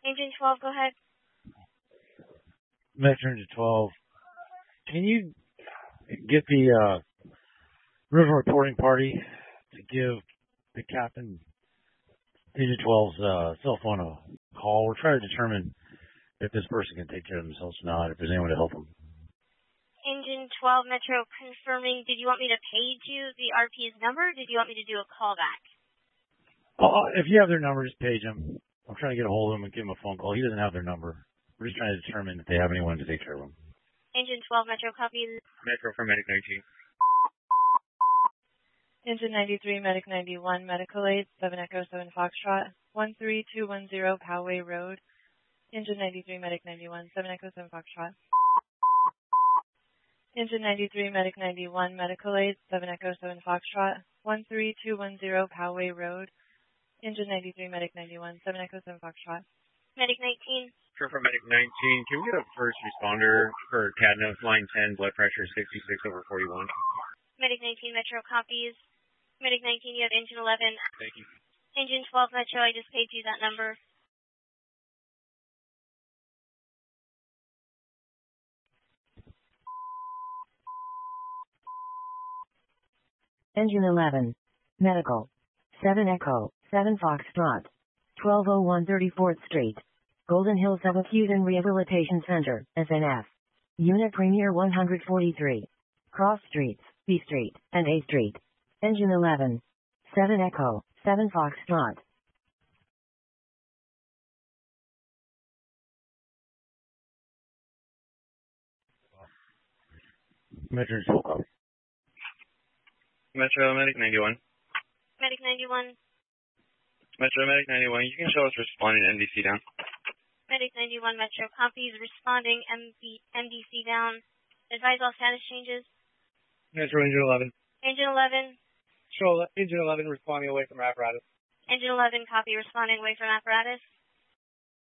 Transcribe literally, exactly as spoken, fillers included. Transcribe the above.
Engine twelve, go ahead. Metro to twelve. Can you get the uh, river reporting party to give the captain Engine twelve's uh, cell phone a call? We're trying to determine if this person can take care of themselves or not, if there's anyone to help them. Engine twelve Metro confirming. Did you want me to page you the R P's number, or did you want me to do a callback? Uh, if you have their number, just page them. I'm trying to get a hold of him and give him a phone call. He doesn't have their number. We're just trying to determine if they have anyone to take care of him. Engine twelve Metro, copy. Metro for Medic nineteen. Engine ninety-three, Medic ninety-one, Medical Aid, seven Echo seven Foxtrot, one three two one zero Poway Road. Engine ninety-three, Medic ninety-one, seven Echo seven Foxtrot. Engine ninety-three, Medic ninety-one, Medical Aid, seven Echo seven Foxtrot, one three two one zero Poway Road. Engine ninety-three, Medic ninety-one, seven Echo seven Foxtrot. Medic nineteen. Sure, for Medic nineteen, can we get a first responder for Cadnos, line ten, blood pressure sixty-six over forty-one? Medic nineteen Metro copies. Medic nineteen, you have engine eleven. Thank you. Engine twelve Metro, I just paid you that number. Engine eleven. Medical. seven Echo, seven Foxtrot. twelve oh one thirty-fourth Street. Golden Hill Subacute and Rehabilitation Center, S N F. Unit Premier one forty-three. Cross Streets, B Street, and A Street. Engine eleven. seven Echo, seven Foxtrot. Metro twelve copy. Metro Medic ninety-one. Medic ninety-one. Metro Medic ninety-one, you can show us responding M D C down. Medic ninety-one Metro copies, responding M D C down. Advise all status changes. Metro Engine eleven. Engine eleven. Show Engine eleven responding away from apparatus. Engine eleven copy, responding away from apparatus.